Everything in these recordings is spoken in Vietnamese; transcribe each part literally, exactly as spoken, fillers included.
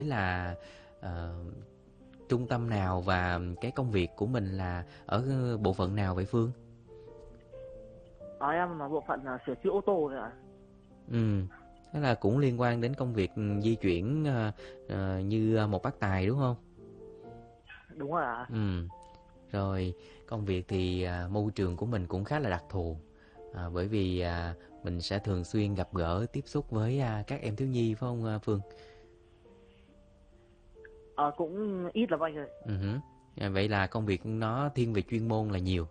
là ờ, trung tâm nào và cái công việc của mình là ở bộ phận nào vậy Phương? Ờ, em là bộ phận, à, sửa chữa ô tô thôi ạ. Ừ, thế là cũng liên quan đến công việc di chuyển ờ, ờ, như một bác tài đúng không? Đúng rồi ạ. Ừ, rồi công việc thì à, môi trường của mình cũng khá là đặc thù, à, bởi vì à, mình sẽ thường xuyên gặp gỡ tiếp xúc với à, các em thiếu nhi phải không à, Phương? Ờ, cũng ít lắm anh ơi. Ừ hứ. À, vậy là công việc nó thiên về chuyên môn là nhiều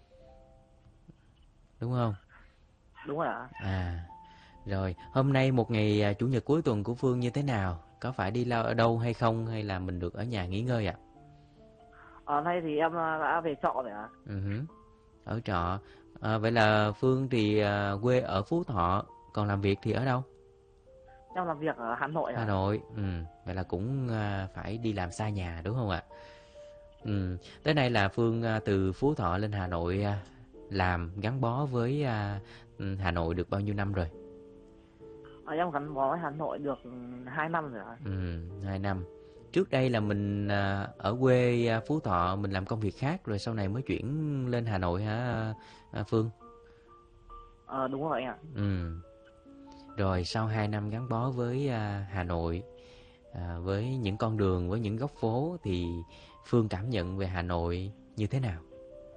đúng không? Đúng rồi ạ. À, rồi hôm nay một ngày à, chủ nhật cuối tuần của Phương như thế nào? Có phải đi lao ở đâu hay không, hay là mình được ở nhà nghỉ ngơi ạ? Ờ, nay thì em, a, đã về trọ rồi ạ. Ừ hứ. Ở trọ. À, vậy là Phương thì à, quê ở Phú Thọ, còn làm việc thì ở đâu? Em làm việc ở Hà Nội Hà ạ. Nội. Ừ, vậy là cũng à, phải đi làm xa nhà đúng không ạ? Ừ, tới nay là Phương à, từ Phú Thọ lên Hà Nội à, làm gắn bó với à, ừ, Hà Nội được bao nhiêu năm rồi? Ờ, em gắn bó với Hà Nội được, ừm, hai năm rồi ạ. Ừ, hai năm. Trước đây là mình à, ở quê à, Phú Thọ mình làm công việc khác rồi sau này mới chuyển lên Hà Nội hả à, Phương? Ờ, đúng rồi anh ạ. Ừ. Rồi sau hai năm gắn bó với à, Hà Nội, à, với những con đường, với những góc phố thì Phương cảm nhận về Hà Nội như thế nào?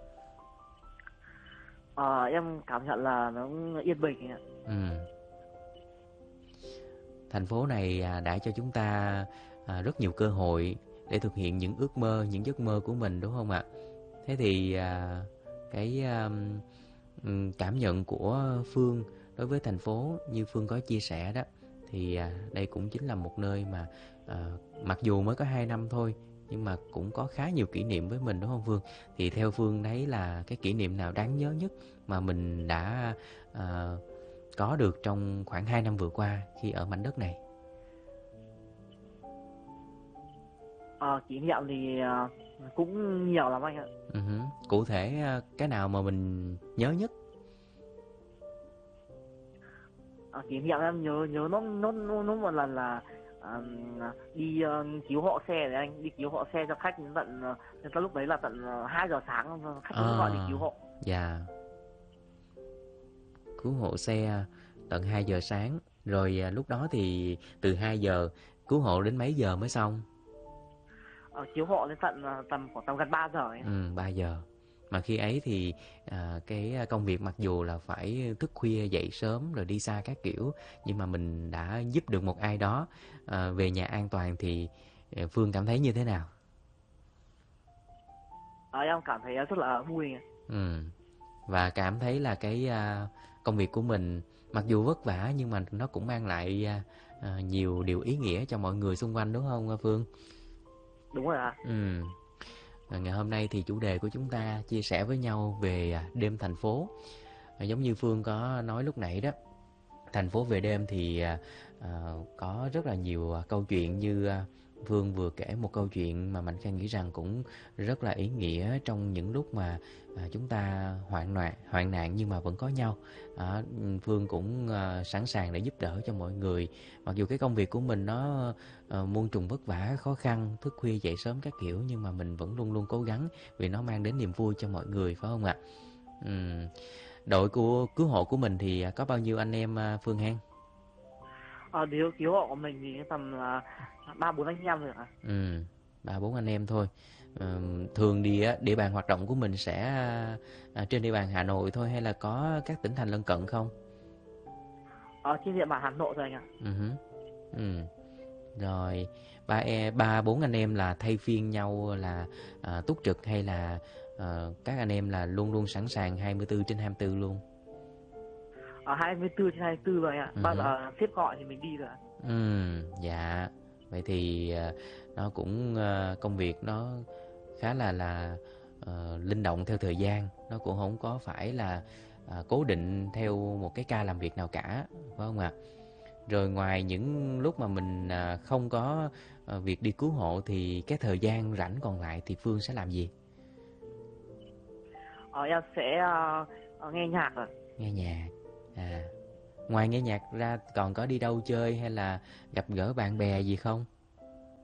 Ờ, em cảm nhận là nó yên bình anh ạ. Ừ. Thành phố này à, đã cho chúng ta à, rất nhiều cơ hội để thực hiện những ước mơ, những giấc mơ của mình đúng không ạ? Thế thì à, cái à, ừm, cảm nhận của Phương đối với thành phố như Phương có chia sẻ đó, thì à, đây cũng chính là một nơi mà à, mặc dù mới có hai năm thôi nhưng mà cũng có khá nhiều kỷ niệm với mình đúng không Phương? Thì theo Phương thấy là cái kỷ niệm nào đáng nhớ nhất mà mình đã à, có được trong khoảng hai năm vừa qua khi ở mảnh đất này? Ờ, kỷ niệm thì, ờ, cũng nhiều lắm anh ạ. Ừ hứ. Cụ thể à, cái nào mà mình nhớ nhất? Ờ, kỷ niệm em nhớ nhớ nó nó nó nó một lần là, ờm, đi, ơ, cứu hộ xe đấy anh, đi cứu hộ xe cho khách đến tận, ờ, đến tận lúc đấy là tận, ờ, hai giờ sáng khách vẫn gọi đi cứu À, hộ. dạ, cứu hộ xe tận hai giờ sáng. Rồi à, lúc đó thì từ hai giờ cứu hộ đến mấy giờ mới xong? Ờ, cứu hộ đến tận, ờ, tầm khoảng tầm gần ba giờ ấy. Ừ, ba giờ. Mà khi ấy thì à, cái công việc mặc dù là phải thức khuya dậy sớm rồi đi xa các kiểu, nhưng mà mình đã giúp được một ai đó à, về nhà an toàn thì à, Phương cảm thấy như thế nào? Ờ, em cảm thấy rất là vui ạ. Ừ. Và cảm thấy là cái à, công việc của mình mặc dù vất vả nhưng mà nó cũng mang lại à, à, nhiều điều ý nghĩa cho mọi người xung quanh đúng không Phương? Đúng rồi ạ. Ừ. Và ngày hôm nay thì chủ đề của chúng ta chia sẻ với nhau về à, đêm thành phố. À, giống như Phương có nói lúc nãy đó, thành phố về đêm thì à, à, có rất là nhiều à, câu chuyện như à, Phương vừa kể một câu chuyện mà Mạnh Khang nghĩ rằng cũng rất là ý nghĩa trong những lúc mà à, chúng ta hoạn nạn, hoạn nạn nhưng mà vẫn có nhau. À, Phương cũng à, sẵn sàng để giúp đỡ cho mọi người. Mặc dù cái công việc của mình nó à, muôn trùng vất vả, khó khăn, thức khuya dậy sớm các kiểu nhưng mà mình vẫn luôn luôn cố gắng vì nó mang đến niềm vui cho mọi người phải không ạ? Ừm. Đội của cứu hộ của mình thì có bao nhiêu anh em à, Phương Hang? Ờ, điều cứu hộ của mình thì tầm là ba bốn anh em rồi ạ. Ừ, ba bốn anh em thôi. Ờ, thường thì á, địa bàn hoạt động của mình sẽ à, trên địa bàn Hà Nội thôi hay là có các tỉnh thành lân cận không? Ở trên địa bàn Hà Nội rồi anh ạ. Ừ hứ. Ừ. Rồi ba e ba bốn anh em là thay phiên nhau là à, túc trực hay là à, các anh em là luôn luôn sẵn sàng hai mươi tư trên hai mươi tư luôn? Ở hai mươi tư trên hai mươi tư rồi anh ạ. Ừ Bao hứ. giờ sếp gọi thì mình đi rồi ạ. Ừm, dạ. Vậy thì à, nó cũng à, công việc nó khá là là ờ, linh động theo thời gian, nó cũng không có phải là à, cố định theo một cái ca làm việc nào cả, phải không ạ? Rồi ngoài những lúc mà mình à, không có à, việc đi cứu hộ thì cái thời gian rảnh còn lại thì Phương sẽ làm gì? Ờ, em sẽ, ờ, ờ, nghe nhạc rồi. Nghe nhạc. À, ngoài nghe nhạc ra còn có đi đâu chơi hay là gặp gỡ bạn bè gì không?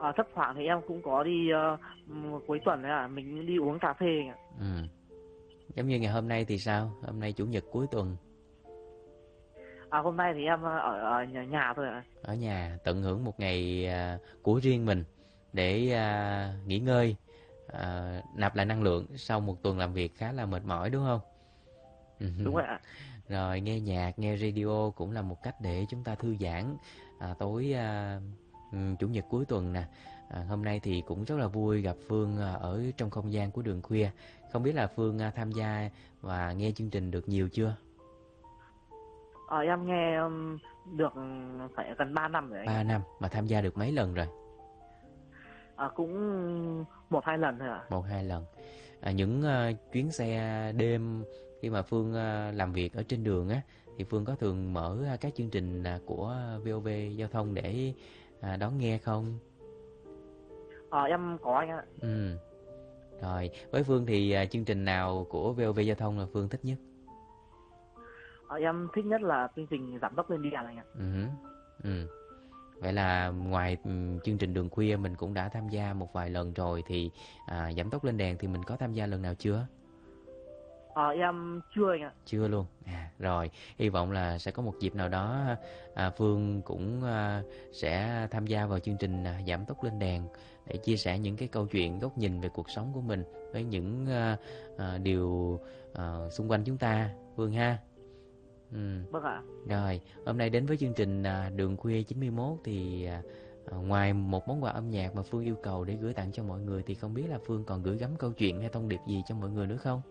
À, thấp thoáng thì em cũng có đi ờ, ừm, cuối tuần đấy ạ, mình đi uống cà phê anh ạ. Ừ. Giống như ngày hôm nay thì sao? Hôm nay chủ nhật cuối tuần. À, hôm nay thì em ờ, ở, ở nhà, nhà thôi ạ. Ở nhà tận hưởng một ngày à, của riêng mình để à, nghỉ ngơi, à, nạp lại năng lượng sau một tuần làm việc khá là mệt mỏi đúng không? Đúng rồi ạ. Rồi nghe nhạc, nghe radio cũng là một cách để chúng ta thư giãn à, tối à, ừm, chủ nhật cuối tuần nè. À, hôm nay thì cũng rất là vui gặp Phương à, ở trong không gian của đường khuya. Không biết là Phương à, tham gia và nghe chương trình được nhiều chưa? Ờ, em nghe ừm, được phải gần ba năm rồi anh ạ. Ba năm mà tham gia được mấy lần rồi? À, cũng một hai lần thôi ạ. Một hai lần. À, những à, chuyến xe đêm khi mà Phương à, làm việc ở trên đường á thì Phương có thường mở à, các chương trình à, của vê o vê Giao thông để à, đón nghe không? Ờ, em có anh ạ. Ừ. Rồi, với Phương thì à, chương trình nào của vê o vê Giao thông là Phương thích nhất? Ờ, em thích nhất là chương trình giảm tốc lên đèn anh ạ. Ừ. hứ, Ừ. Vậy là ngoài ừm, chương trình đường khuya mình cũng đã tham gia một vài lần rồi thì à, giảm tốc lên đèn thì mình có tham gia lần nào chưa? Ờ, em chưa anh ạ. Chưa luôn. À, rồi, hy vọng là sẽ có một dịp nào đó à, Phương cũng à, sẽ tham gia vào chương trình à, giảm tốc lên đèn để chia sẻ những cái câu chuyện góc nhìn về cuộc sống của mình với những à, à, điều à, xung quanh chúng ta, Phương ha. Ừ. Vâng ạ. Rồi, hôm nay đến với chương trình à, Đường Khuya chín mươi mốt thì à, à, ngoài một món quà âm nhạc mà Phương yêu cầu để gửi tặng cho mọi người thì không biết là Phương còn gửi gắm câu chuyện hay thông điệp gì cho mọi người nữa không?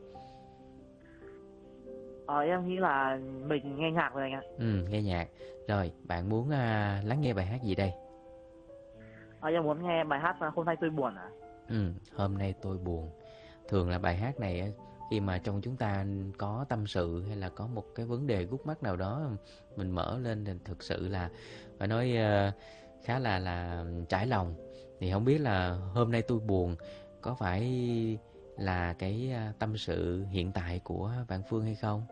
Ờ, em nghĩ là mình nghe nhạc rồi anh ạ. Ừ, nghe nhạc. Rồi, bạn muốn à, lắng nghe bài hát gì đây? Ờ, em muốn nghe bài hát Hôm nay tôi buồn ạ. Ừ, hôm nay tôi buồn. Thường là bài hát này á, khi mà trong chúng ta có tâm sự hay là có một cái vấn đề gút mắc nào đó mình mở lên thì thực sự là phải nói ờ, khá là là trải lòng. Thì không biết là hôm nay tôi buồn có phải là cái à, tâm sự hiện tại của bạn Phương hay không?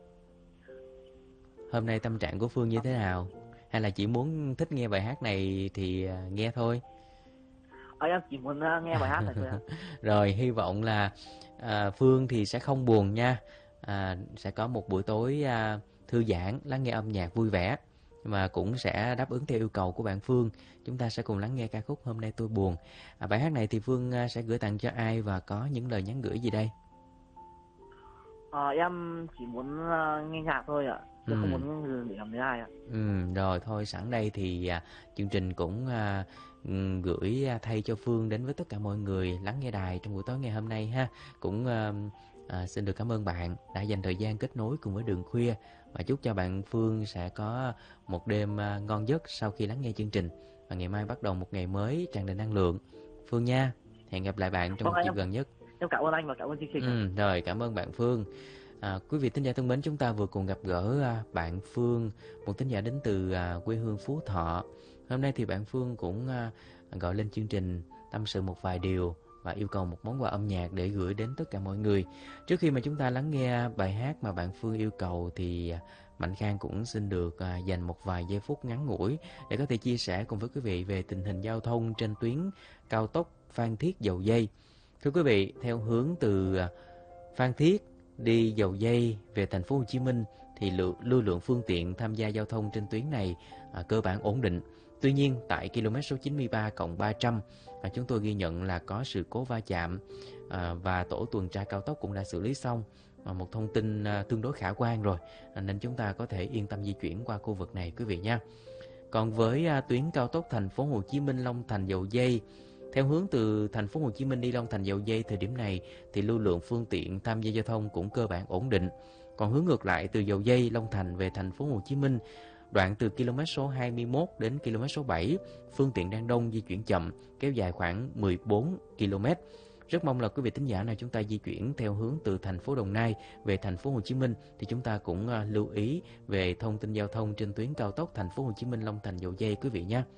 Hôm nay tâm trạng của Phương như thế nào? Hay là chỉ muốn thích nghe bài hát này thì à, nghe thôi? Ờ, em chỉ muốn ờ, nghe bài hát này thôi ạ. Rồi, hy vọng là à, Phương thì sẽ không buồn nha. À, sẽ có một buổi tối à, thư giãn, lắng nghe âm nhạc vui vẻ mà cũng sẽ đáp ứng theo yêu cầu của bạn Phương. Chúng ta sẽ cùng lắng nghe ca khúc Hôm nay tôi buồn. À, bài hát này thì Phương à, sẽ gửi tặng cho ai và có những lời nhắn gửi gì đây? Ờ, em chỉ muốn ờ, nghe nhạc thôi ạ, chứ không Ừ. muốn để làm với ai ạ. Ừ, rồi thôi sẵn đây thì à, chương trình cũng à, ừm, gửi à, thay cho Phương đến với tất cả mọi người lắng nghe đài trong buổi tối ngày hôm nay ha. Cũng à, à, xin được cảm ơn bạn đã dành thời gian kết nối cùng với Đường Khuya và chúc cho bạn Phương sẽ có một đêm à, ngon giấc sau khi lắng nghe chương trình và ngày mai bắt đầu một ngày mới tràn đầy năng lượng. Phương nha, hẹn gặp lại bạn trong Vâng một ạ, dịp em gần nhất. em cảm ơn anh và cảm ơn chương trình ạ. Ừ, rồi cảm ơn bạn Phương. À, quý vị thính giả thân mến, chúng ta vừa cùng gặp gỡ à, bạn Phương, một thính giả đến từ à, quê hương Phú Thọ. Hôm nay thì bạn Phương cũng à, gọi lên chương trình tâm sự một vài điều và yêu cầu một món quà âm nhạc để gửi đến tất cả mọi người. Trước khi mà chúng ta lắng nghe bài hát mà bạn Phương yêu cầu thì à, Mạnh Khang cũng xin được à, dành một vài giây phút ngắn ngủi để có thể chia sẻ cùng với quý vị về tình hình giao thông trên tuyến cao tốc Phan Thiết - Dầu Giây. Thưa quý vị, theo hướng từ à, Phan Thiết đi Dầu Giây về thành phố Hồ Chí Minh thì lưu, lưu lượng phương tiện tham gia giao thông trên tuyến này à, cơ bản ổn định. Tuy nhiên tại km số chín mươi ba cộng ba trăm à, chúng tôi ghi nhận là có sự cố va chạm à, và tổ tuần tra cao tốc cũng đã xử lý xong. À, một thông tin à, tương đối khả quan rồi à, nên chúng ta có thể yên tâm di chuyển qua khu vực này quý vị nha. Còn với à, tuyến cao tốc thành phố Hồ Chí Minh Long Thành Dầu Giây theo hướng từ thành phố Hồ Chí Minh đi Long Thành Dầu Giây thời điểm này thì lưu lượng phương tiện tham gia giao thông cũng cơ bản ổn định. Còn hướng ngược lại từ Dầu Giây Long Thành về thành phố Hồ Chí Minh, đoạn từ km số hai mươi mốt đến km số bảy, phương tiện đang đông di chuyển chậm, kéo dài khoảng mười bốn ki lô mét. Rất mong là quý vị thính giả nào chúng ta di chuyển theo hướng từ thành phố Đồng Nai về thành phố Hồ Chí Minh thì chúng ta cũng uh, lưu ý về thông tin giao thông trên tuyến cao tốc thành phố Hồ Chí Minh Long Thành Dầu Giây quý vị nhé.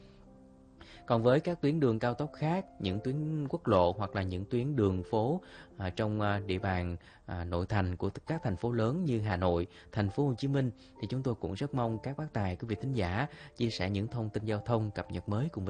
Còn với các tuyến đường cao tốc khác, những tuyến quốc lộ hoặc là những tuyến đường phố à, trong à, địa bàn à, nội thành của các thành phố lớn như Hà Nội, thành phố Hồ Chí Minh thì chúng tôi cũng rất mong các bác tài quý vị thính giả chia sẻ những thông tin giao thông cập nhật mới cùng với